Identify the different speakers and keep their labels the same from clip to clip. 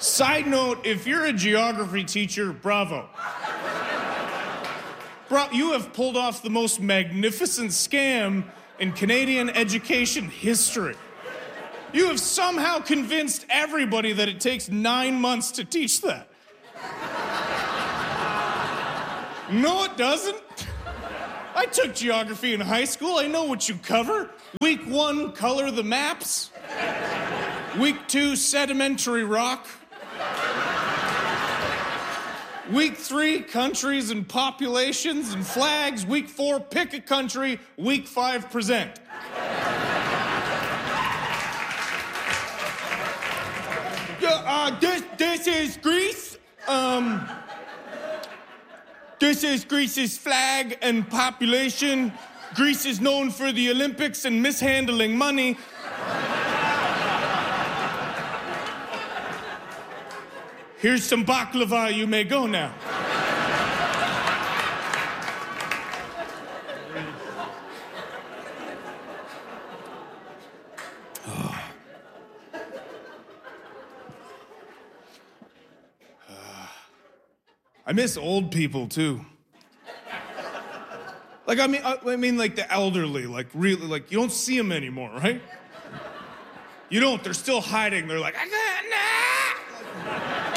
Speaker 1: Side note, if you're a geography teacher, bravo. You have pulled off the most magnificent scam in Canadian education history. You have somehow convinced everybody that it takes 9 months to teach that. No, it doesn't. I took geography in high school. I know what you cover. Week 1, color the maps. Week 2, sedimentary rock. Week 3, countries and populations and flags. Week 4, pick a country. Week 5, present. This is Greece. This is Greece's flag and population. Greece is known for the Olympics and mishandling money. Here's some baklava, you may go now. I miss old people, too. Like, I mean, like the elderly, like really, like you don't see them anymore, right? You don't, they're still hiding. They're like, I can't, nah!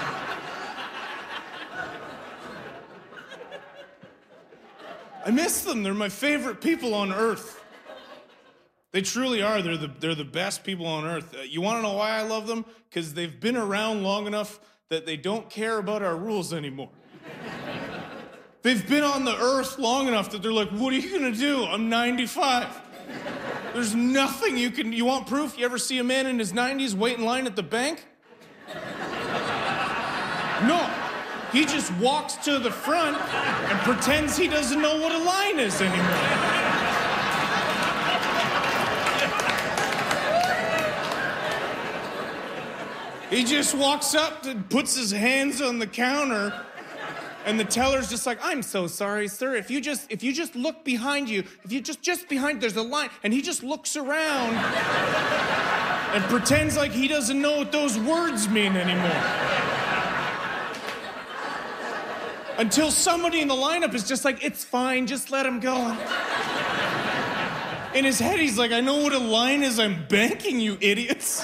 Speaker 1: I miss them. They're my favorite people on earth. They truly are. They're the best people on earth. You want to know why I love them? Because they've been around long enough that they don't care about our rules anymore. They've been on the earth long enough that they're like, what are you gonna do? I'm 95. There's nothing you want proof? You ever see a man in his 90s wait in line at the bank? No. He just walks to the front and pretends he doesn't know what a line is anymore. He just walks up and puts his hands on the counter, and the teller's just like, I'm so sorry, sir. If you just look behind you, if you just behind, there's a line, and he just looks around and pretends like he doesn't know what those words mean anymore. Until somebody in the lineup is just like, it's fine, just let him go. In his head, he's like, I know what a line is, I'm banking, you idiots.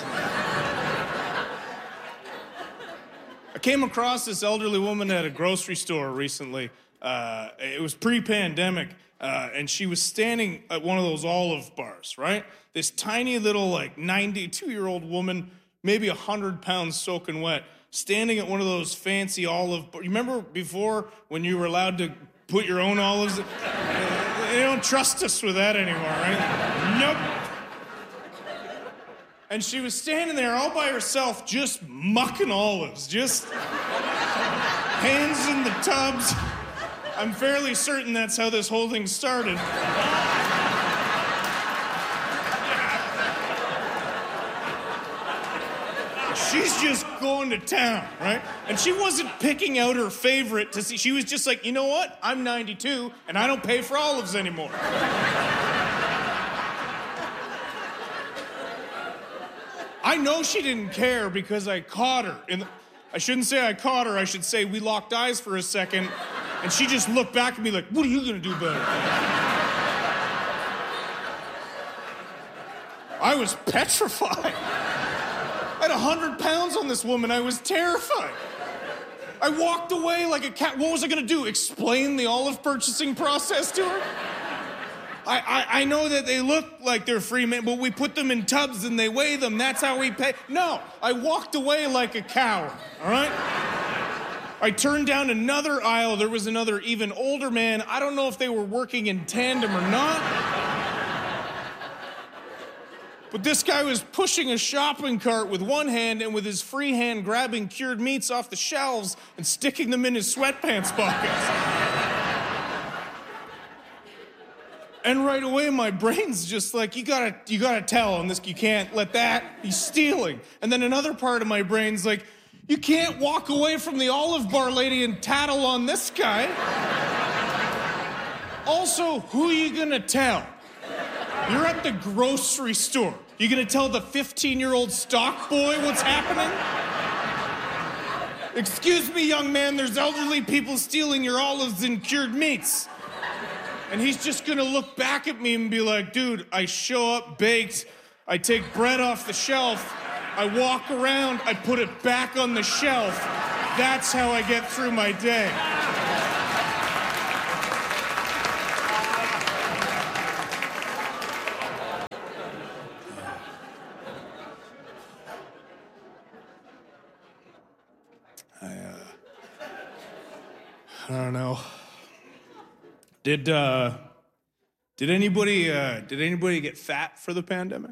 Speaker 1: I came across this elderly woman at a grocery store recently. It was pre-pandemic, and she was standing at one of those olive bars, right? This tiny little, like, 92-year-old woman, maybe 100 pounds soaking wet, standing at one of those fancy olive bars. You remember before when you were allowed to put your own olives? They don't trust us with that anymore, right? Nope. And she was standing there all by herself, just mucking olives, just hands in the tubs. I'm fairly certain that's how this whole thing started. She's just going to town, right? And she wasn't picking out her favorite to see. She was just like, you know what? I'm 92, and I don't pay for olives anymore. I know she didn't care because I caught her. I shouldn't say I caught her. I should say we locked eyes for a second, and she just looked back at me like, what are you going to do about it? I was petrified. I had 100 pounds on this woman. I was terrified. I walked away like a cat. What was I going to do? Explain the olive purchasing process to her? I know that they look like they're free, man, but we put them in tubs and they weigh them. That's how we pay. No, I walked away like a coward, all right? I turned down another aisle. There was another even older man. I don't know if they were working in tandem or not. But this guy was pushing a shopping cart with one hand and with his free hand grabbing cured meats off the shelves and sticking them in his sweatpants pockets. And right away, my brain's just like, you gotta tell him this, you can't let that, he's stealing. And then another part of my brain's like, you can't walk away from the olive bar lady and tattle on this guy. Also, who are you gonna tell? You're at the grocery store. You gonna tell the 15-year-old stock boy what's happening? Excuse me, young man, there's elderly people stealing your olives and cured meats. And he's just gonna look back at me and be like, dude, I show up baked, I take bread off the shelf, I walk around, I put it back on the shelf. That's how I get through my day. I don't know. Did anybody get fat for the pandemic?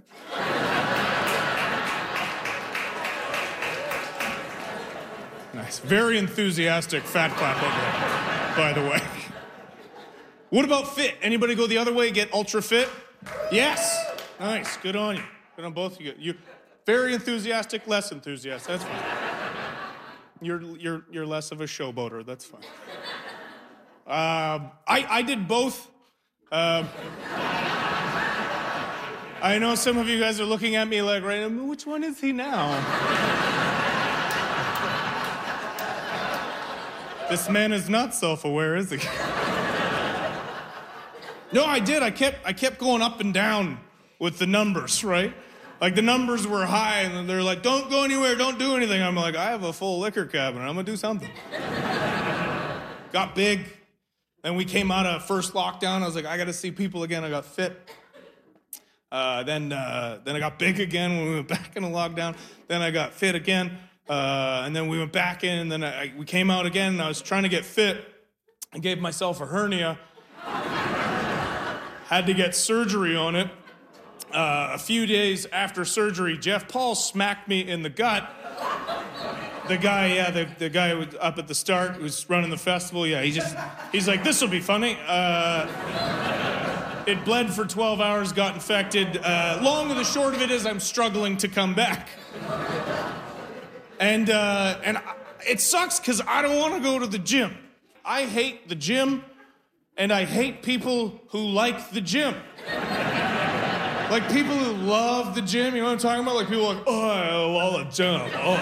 Speaker 1: Nice. Very enthusiastic fat clap over there, by the way. What about fit? Anybody go the other way, get ultra fit? Yes. Nice. Good on you. Good on both of you. You very enthusiastic, less enthusiastic. That's fine. You're less of a showboater. That's fine. I did both. I know some of you guys are looking at me like, right, which one is he now? This man is not self-aware, is he? No, I did. I kept going up and down with the numbers, right? Like the numbers were high and they're like, don't go anywhere, don't do anything. I'm like, I have a full liquor cabinet. I'm gonna do something. Got big. Then we came out of first lockdown. I was like, I gotta see people again. I got fit. Then I got big again when we went back into lockdown. Then I got fit again. And then we went back in, and then we came out again, and I was trying to get fit. I gave myself a hernia. Had to get surgery on it. A few days after surgery, Jeff Paul smacked me in the gut. The guy, the guy who was up at the start, who was running the festival, he's like, this'll be funny. It bled for 12 hours, got infected. Long and the short of it is I'm struggling to come back. And it sucks because I don't want to go to the gym. I hate the gym, and I hate people who like the gym. Like people who love the gym, you know what I'm talking about? Like people like, oh, I love the gym. Oh,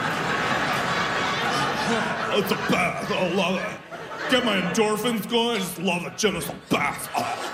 Speaker 1: it's the best. I love it. Get my endorphins going. I just love the gym. It's the best. Oh.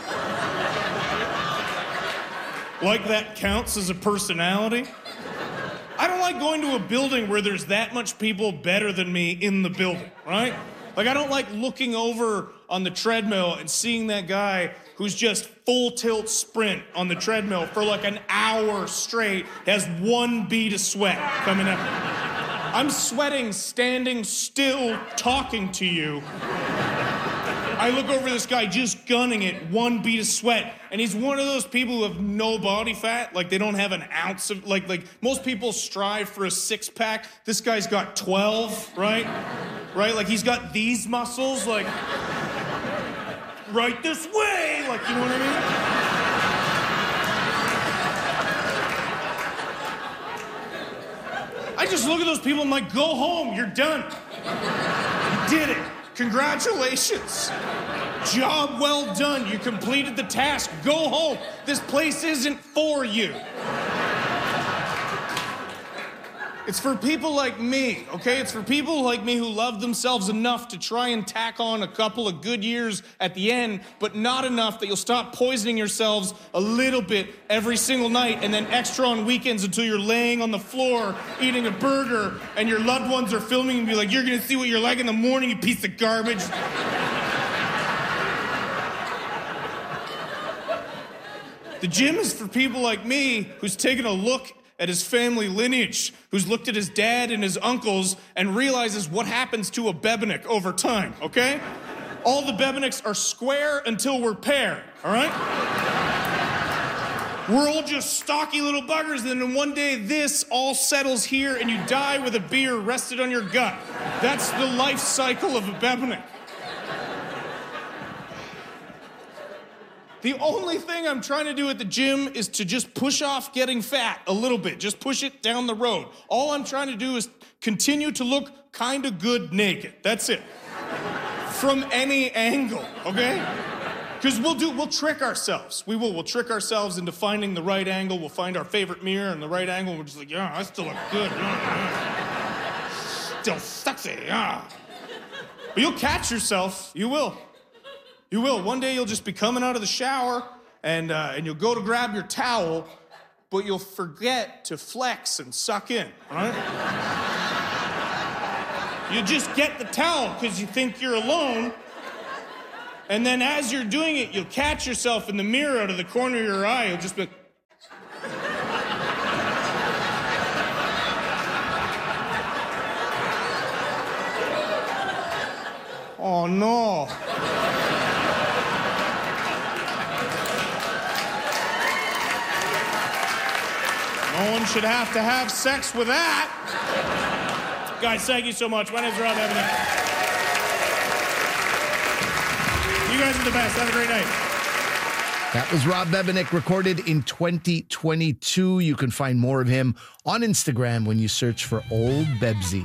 Speaker 1: Like that counts as a personality? I don't like going to a building where there's that much people better than me in the building, right? Like I don't like looking over on the treadmill and seeing that guy who's just full tilt sprint on the treadmill for like an hour straight, has 1 bead of sweat coming up. I'm sweating, standing still, talking to you. I look over this guy just gunning it, 1 bead of sweat, and he's one of those people who have no body fat, like they don't have an ounce of, like most people strive for a 6-pack. This guy's got 12, right? Right, like he's got these muscles, like, right this way, like, you know what I mean? I just look at those people and I'm like, go home, you're done. You did it. Congratulations. Job well done. You completed the task. Go home. This place isn't for you. It's for people like me, okay? It's for people like me who love themselves enough to try and tack on a couple of good years at the end, but not enough that you'll stop poisoning yourselves a little bit every single night and then extra on weekends until you're laying on the floor eating a burger and your loved ones are filming and be like, you're gonna see what you're like in the morning, you piece of garbage. The gym is for people like me who's taken a look at his family lineage, who's looked at his dad and his uncles and realizes what happens to a Bebenik over time, okay? All the Bebeniks are square until we're pear, all right? We're all just stocky little buggers, and then one day this all settles here and you die with a beer rested on your gut. That's the life cycle of a Bebenik. The only thing I'm trying to do at the gym is to just push off getting fat a little bit. Just push it down the road. All I'm trying to do is continue to look kind of good naked. That's it. From any angle, okay? Because we'll trick ourselves. We'll trick ourselves into finding the right angle. We'll find our favorite mirror and the right angle. And we're just like, yeah, I still look good. still sexy. But you'll catch yourself. You will. You will. One day you'll just be coming out of the shower and you'll go to grab your towel, but you'll forget to flex and suck in, right? You just get the towel because you think you're alone. And then as you're doing it, you'll catch yourself in the mirror out of the corner of your eye. You'll just be like, oh no. No one should have to have sex with that. Guys, thank you so much. My name's Rob Bevenick. You guys are the best. Have a great night.
Speaker 2: That was Rob Bevenick, recorded in 2022. You can find more of him on Instagram when you search for Old Bebsy.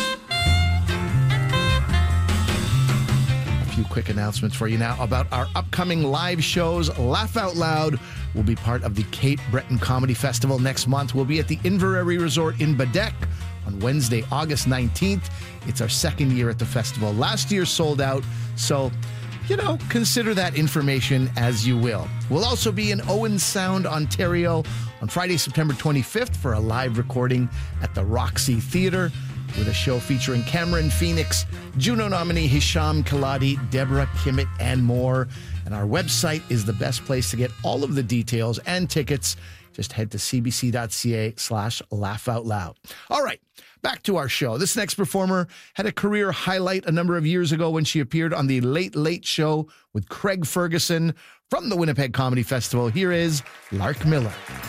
Speaker 2: A few quick announcements for you now about our upcoming live shows. Laugh Out Loud will be part of the Cape Breton Comedy Festival next month. We'll be at the Inverary Resort in Badek on Wednesday, August 19th. It's our second year at the festival. Last year sold out, so consider that information as you will. We'll also be in Owen Sound, Ontario on Friday, September 25th for a live recording at the Roxy Theatre with a show featuring Cameron Phoenix, Juno nominee Hisham Kaladi, Deborah Kimmett, and more. And our website is the best place to get all of the details and tickets. Just head to cbc.ca/laughoutloud. All right. Back to our show. This next performer had a career highlight a number of years ago when she appeared on The Late Late Show with Craig Ferguson from the Winnipeg Comedy Festival. Here is Lark Miller.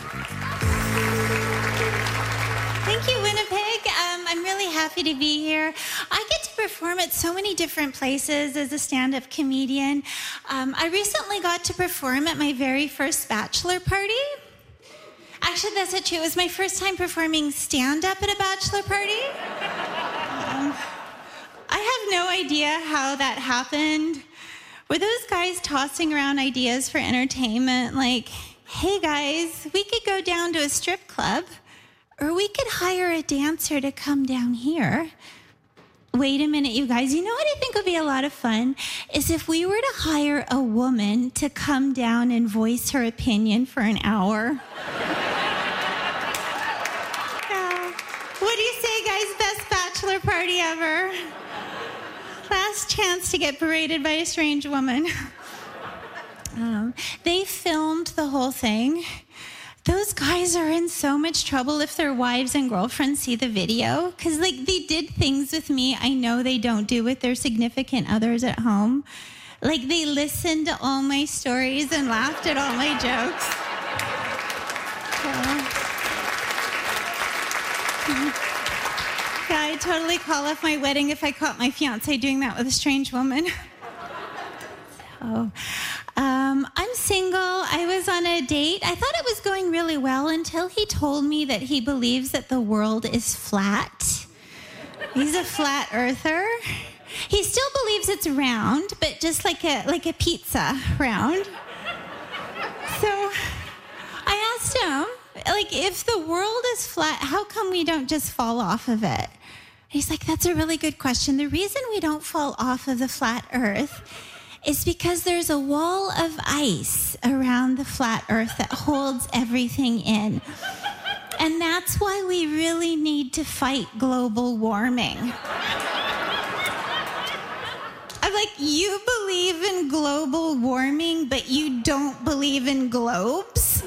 Speaker 3: Thank you, Winnipeg. I'm really happy to be here. I get to perform at so many different places as a stand-up comedian. I recently got to perform at my very first bachelor party. Actually, that's not true. It was my first time performing stand-up at a bachelor party. I have no idea how that happened. Were those guys tossing around ideas for entertainment like, hey guys, we could go down to a strip club, or we could hire a dancer to come down here? Wait a minute, you guys. You know what I think would be a lot of fun? Is if we were to hire a woman to come down and voice her opinion for an hour. What do you say, guys? Best bachelor party ever. Last chance to get berated by a strange woman. They filmed the whole thing. Those guys are in so much trouble if their wives and girlfriends see the video. Because, they did things with me I know they don't do with their significant others at home. They listened to all my stories and laughed at all my jokes. Yeah, I'd totally call off my wedding if I caught my fiancé doing that with a strange woman. I'm single. I was on a date. I thought it was going really well until he told me that he believes that the world is flat. He's a flat earther. He still believes it's round, but just like a pizza round. So I asked him, if the world is flat, how come we don't just fall off of it? He's like, that's a really good question. The reason we don't fall off of the flat earth is because there's a wall of ice around the flat earth that holds everything in. And that's why we really need to fight global warming. I'm like, you believe in global warming, but you don't believe in globes?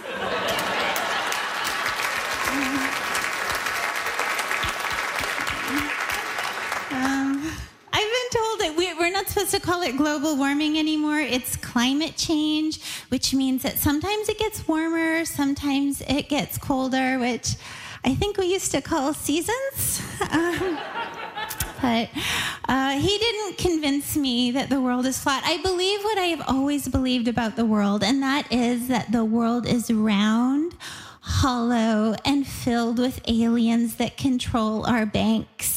Speaker 3: I've been told that we're not supposed to call it global warming anymore. It's climate change, which means that sometimes it gets warmer, sometimes it gets colder, which I think we used to call seasons. But he didn't convince me that the world is flat. I believe what I have always believed about the world, and that is that the world is round, hollow, and filled with aliens that control our banks.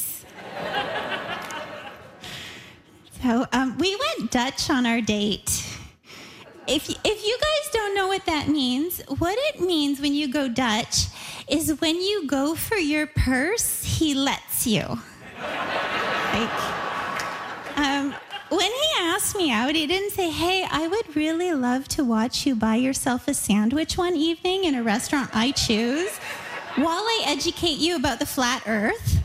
Speaker 3: So we went Dutch on our date. If you guys don't know what that means, what it means when you go Dutch is when you go for your purse, he lets you. When he asked me out, he didn't say, hey, I would really love to watch you buy yourself a sandwich one evening in a restaurant I choose while I educate you about the flat earth.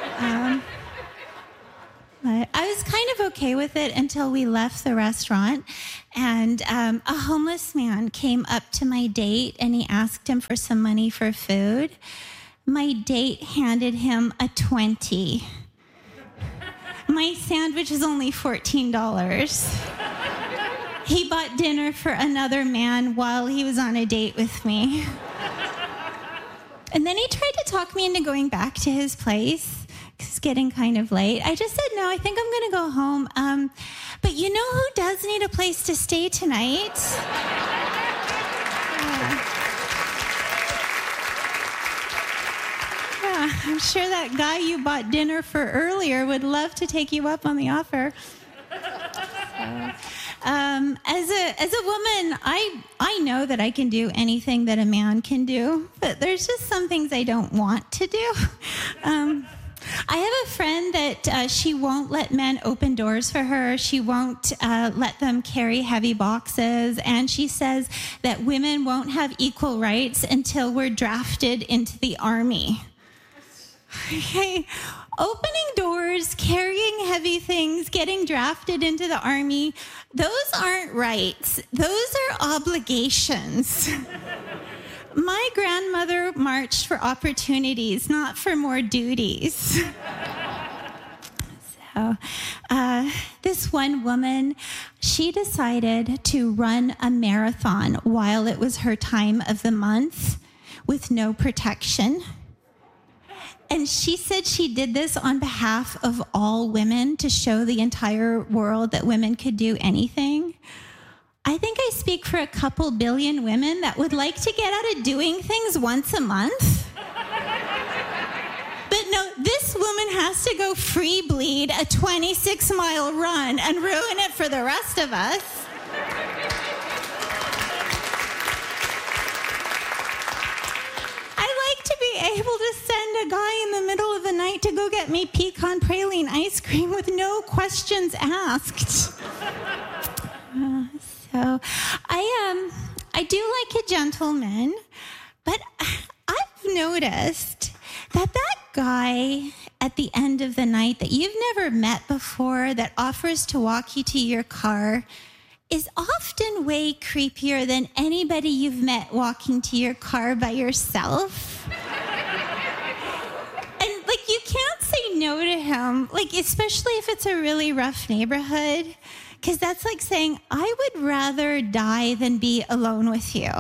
Speaker 3: But I was kind of okay with it until we left the restaurant, and a homeless man came up to my date and he asked him for some money for food. My date handed him a 20. My sandwich is only $14. He bought dinner for another man while he was on a date with me. And then he tried to talk me into going back to his place. It's getting kind of late. I just said, no, I think I'm going to go home. But you know who does need a place to stay tonight? Yeah, I'm sure that guy you bought dinner for earlier would love to take you up on the offer. As a woman, I know that I can do anything that a man can do, but there's just some things I don't want to do. I have a friend that she won't let men open doors for her. She won't let them carry heavy boxes. And she says that women won't have equal rights until we're drafted into the army. Okay, opening doors, carrying heavy things, getting drafted into the army, those aren't rights. Those are obligations. My grandmother marched for opportunities, not for more duties. So, this one woman, she decided to run a marathon while it was her time of the month with no protection. And she said she did this on behalf of all women to show the entire world that women could do anything. I think I speak for a couple billion women that would like to get out of doing things once a month. But no, this woman has to go free bleed a 26-mile run and ruin it for the rest of us. To be able to send a guy in the middle of the night to go get me pecan praline ice cream with no questions asked. So I do like a gentleman, but I've noticed that guy at the end of the night that you've never met before that offers to walk you to your car is often way creepier than anybody you've met walking to your car by yourself. And, you can't say no to him, especially if it's a really rough neighborhood, because that's like saying, I would rather die than be alone with you.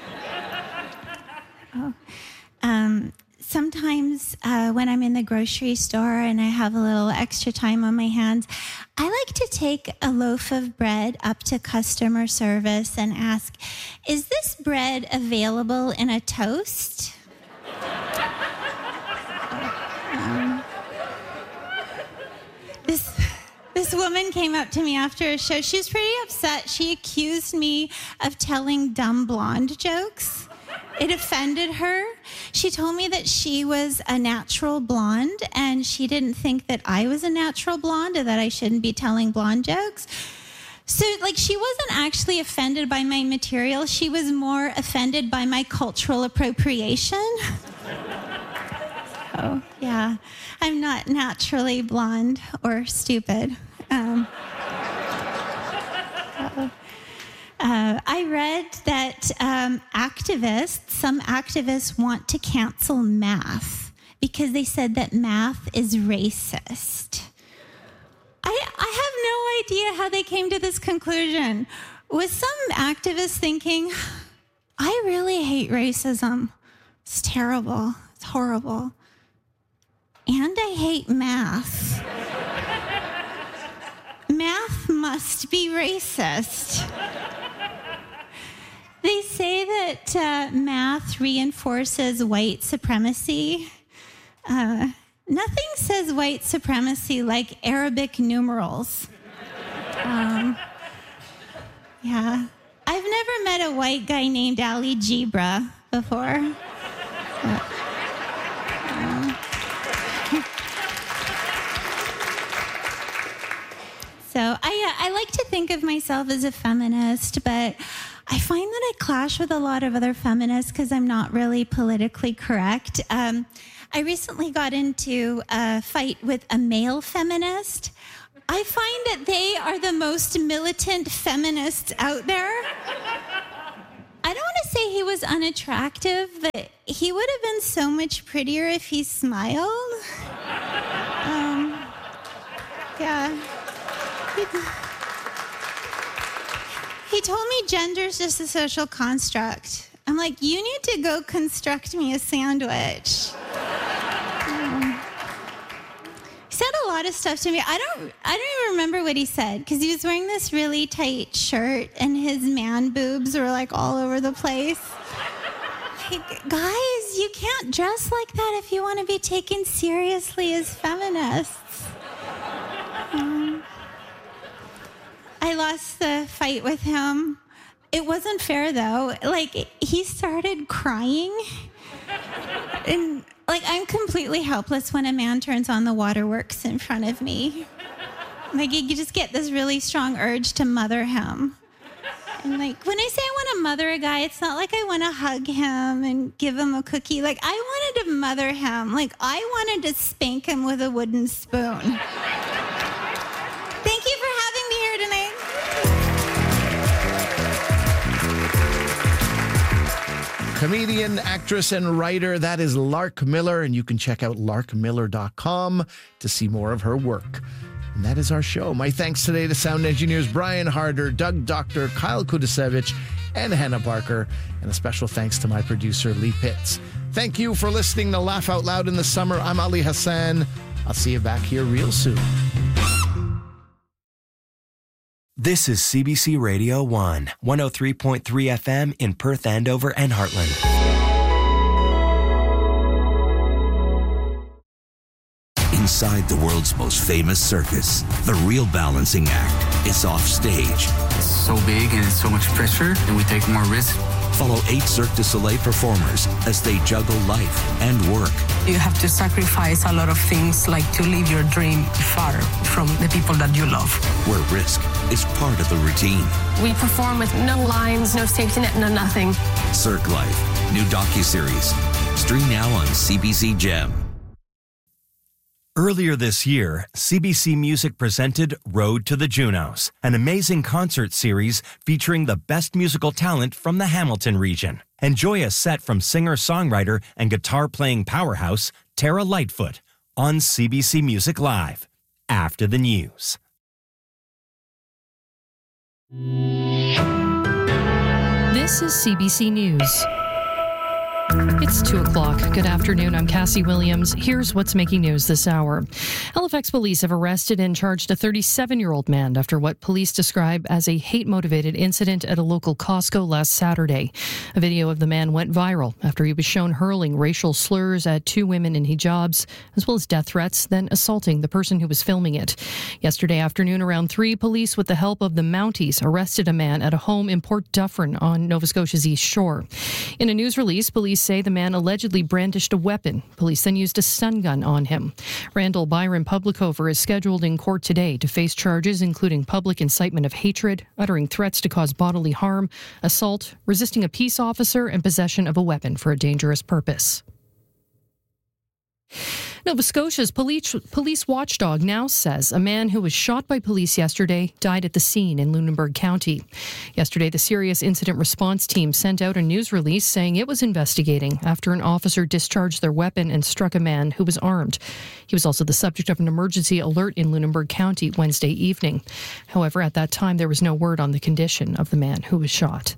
Speaker 3: Sometimes when I'm in the grocery store and I have a little extra time on my hands, I like to take a loaf of bread up to customer service and ask, is this bread available in a toast? This woman came up to me after a show. She was pretty upset. She accused me of telling dumb blonde jokes. It offended her. She told me that she was a natural blonde and she didn't think that I was a natural blonde and that I shouldn't be telling blonde jokes. So, she wasn't actually offended by my material. She was more offended by my cultural appropriation. So, yeah, I'm not naturally blonde or stupid. I read that some activists want to cancel math because they said that math is racist. I have no idea how they came to this conclusion. Was some activist thinking, I really hate racism. It's terrible. It's horrible. And I hate math. Math must be racist. They say that math reinforces white supremacy. Nothing says white supremacy like Arabic numerals. Yeah. I've never met a white guy named Ali Gibra before. I like to think of myself as a feminist, but I find that I clash with a lot of other feminists because I'm not really politically correct. I recently got into a fight with a male feminist. I find that they are the most militant feminists out there. I don't want to say he was unattractive, but he would have been so much prettier if he smiled. Yeah. He told me gender's just a social construct. I'm like, you need to go construct me a sandwich. He said a lot of stuff to me. I don't even remember what he said because he was wearing this really tight shirt and his man boobs were like all over the place. Like, guys, you can't dress like that if you want to be taken seriously as feminists. I lost the fight with him. It wasn't fair though. Like, he started crying and like, I'm completely helpless when a man turns on the waterworks in front of me. Like, you just get this really strong urge to mother him. And like, when I say I want to mother a guy, it's not like I want to hug him and give him a cookie. Like, I wanted to mother him. Like, I wanted to spank him with a wooden spoon. Thank you for having me here tonight.
Speaker 2: Comedian, actress, and writer, that is Lark Miller, and you can check out larkmiller.com to see more of her work. And that is our show. My thanks today to sound engineers Brian Harder, Doug Doctor, Kyle Kudasevich, and Hannah Barker, and a special thanks to my producer, Lee Pitts. Thank you for listening to Laugh Out Loud in the Summer. I'm Ali Hassan. I'll see you back here real soon.
Speaker 4: This is CBC Radio 1, 103.3 FM in Perth, Andover, and Heartland.
Speaker 5: Inside the world's most famous circus, the real balancing act is off stage.
Speaker 6: It's so big and it's so much pressure, and we take more risk.
Speaker 5: Follow 8 Cirque du Soleil performers as they juggle life and work.
Speaker 7: You have to sacrifice a lot of things, like to leave your dream far from the people that you love.
Speaker 5: Where risk is part of the routine.
Speaker 8: We perform with no lines, no safety net, no nothing.
Speaker 5: Cirque Life, new docuseries. Stream now on CBC Gem.
Speaker 4: Earlier this year, CBC Music presented Road to the Junos, an amazing concert series featuring the best musical talent from the Hamilton region. Enjoy a set from singer-songwriter and guitar-playing powerhouse Tara Lightfoot on CBC Music Live, after the news.
Speaker 9: This is CBC News. It's 2 o'clock. Good afternoon. I'm Cassie Williams. Here's what's making news this hour. Halifax police have arrested and charged a 37-year-old man after what police describe as a hate-motivated incident at a local Costco last Saturday. A video of the man went viral after he was shown hurling racial slurs at 2 women in hijabs, as well as death threats, then assaulting the person who was filming it. Yesterday afternoon around 3, police, with the help of the Mounties, arrested a man at a home in Port Dufferin on Nova Scotia's East Shore. In a news release, police say the man allegedly brandished a weapon. Police then used a stun gun on him. Randall Byron Publicover is scheduled in court today to face charges including public incitement of hatred, uttering threats to cause bodily harm, assault, resisting a peace officer, and possession of a weapon for a dangerous purpose. Nova Scotia's police watchdog now says a man who was shot by police yesterday died at the scene in Lunenburg County. Yesterday, the Serious Incident Response Team sent out a news release saying it was investigating after an officer discharged their weapon and struck a man who was armed. He was also the subject of an emergency alert in Lunenburg County Wednesday evening. However, at that time, there was no word on the condition of the man who was shot.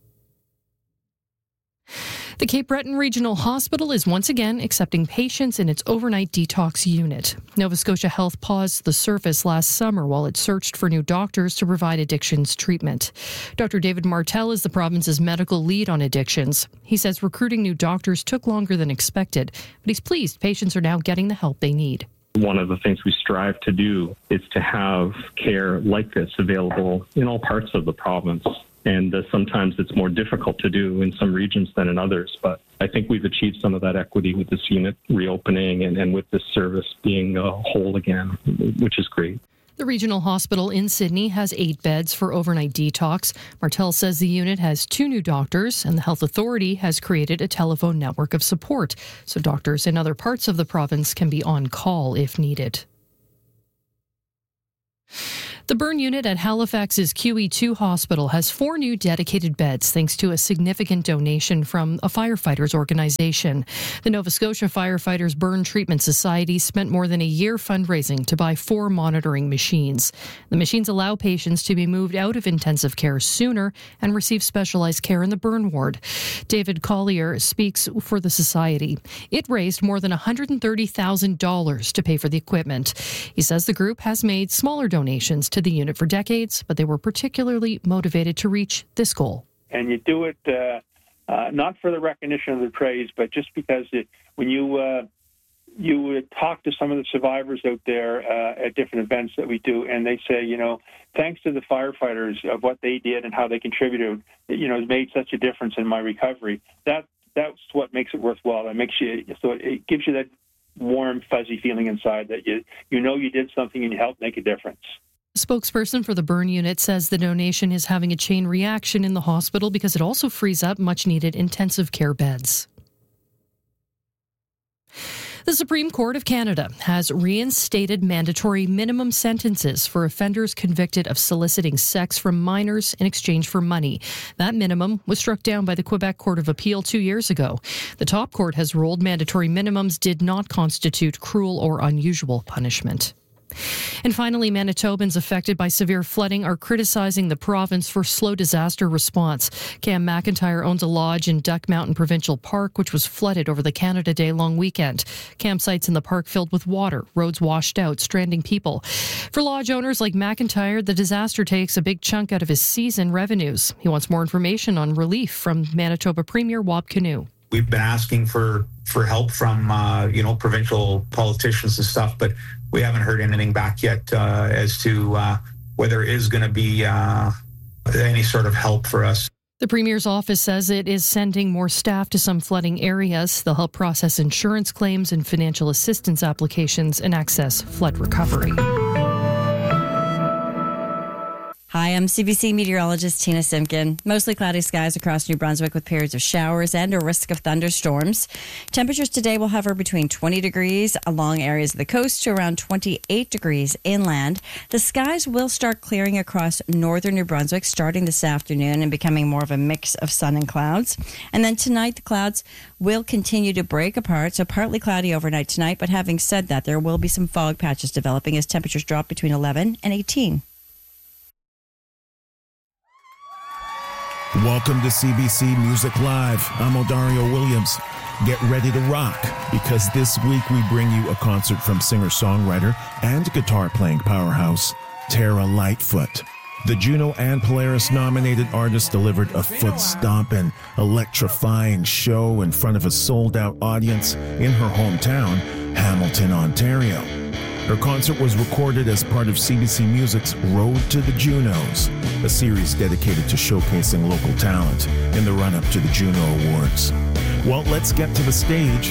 Speaker 9: The Cape Breton Regional Hospital is once again accepting patients in its overnight detox unit. Nova Scotia Health paused the service last summer while it searched for new doctors to provide addictions treatment. Dr. David Martel is the province's medical lead on addictions. He says recruiting new doctors took longer than expected, but he's pleased patients are now getting the help they need.
Speaker 10: One of the things we strive to do is to have care like this available in all parts of the province. And sometimes it's more difficult to do in some regions than in others. But I think we've achieved some of that equity with this unit reopening and with this service being whole again, which is great.
Speaker 9: The regional hospital in Sydney has 8 beds for overnight detox. Martel says the unit has 2 new doctors, and the health authority has created a telephone network of support, so doctors in other parts of the province can be on call if needed. The burn unit at Halifax's QE2 hospital has 4 new dedicated beds thanks to a significant donation from a firefighters organization. The Nova Scotia Firefighters Burn Treatment Society spent more than a year fundraising to buy 4 monitoring machines. The machines allow patients to be moved out of intensive care sooner and receive specialized care in the burn ward. David Collier speaks for the society. It raised more than $130,000 to pay for the equipment. He says the group has made smaller donations to the unit for decades, but they were particularly motivated to reach this goal.
Speaker 11: And you do it not for the recognition of the praise, but just because when you talk to some of the survivors out there at different events that we do, and they say, thanks to the firefighters of what they did and how they contributed, it made such a difference in my recovery. That's what makes it worthwhile. It gives you that warm, fuzzy feeling inside that you did something and you helped make a difference.
Speaker 9: A spokesperson for the burn unit says the donation is having a chain reaction in the hospital because it also frees up much-needed intensive care beds. The Supreme Court of Canada has reinstated mandatory minimum sentences for offenders convicted of soliciting sex from minors in exchange for money. That minimum was struck down by the Quebec Court of Appeal 2 years ago. The top court has ruled mandatory minimums did not constitute cruel or unusual punishment. And finally, Manitobans affected by severe flooding are criticizing the province for slow disaster response. Cam McIntyre owns a lodge in Duck Mountain Provincial Park, which was flooded over the Canada Day long weekend. Campsites in the park filled with water, roads washed out, stranding people. For lodge owners like McIntyre, the disaster takes a big chunk out of his season revenues. He wants more information on relief from Manitoba Premier Wab Kinew.
Speaker 12: We've been asking for help from, provincial politicians and stuff, but we haven't heard anything back yet as to whether there is going to be any sort of help for us.
Speaker 9: The Premier's office says it is sending more staff to some flooding areas. They'll help process insurance claims and financial assistance applications and access flood recovery.
Speaker 13: Hi, I'm CBC meteorologist Tina Simkin. Mostly cloudy skies across New Brunswick with periods of showers and a risk of thunderstorms. Temperatures today will hover between 20 degrees along areas of the coast to around 28 degrees inland. The skies will start clearing across northern New Brunswick starting this afternoon and becoming more of a mix of sun and clouds. And then tonight, the clouds will continue to break apart, so partly cloudy overnight tonight. But having said that, there will be some fog patches developing as temperatures drop between 11 and 18.
Speaker 14: Welcome to CBC Music Live. I'm Odario Williams. Get ready to rock, because this week we bring you a concert from singer-songwriter and guitar-playing powerhouse Tara Lightfoot. The Juno and Polaris-nominated artist delivered a foot-stomping, electrifying show in front of a sold-out audience in her hometown, Hamilton, Ontario. Her concert was recorded as part of CBC Music's Road to the Junos, a series dedicated to showcasing local talent in the run-up to the Juno Awards. Well, let's get to the stage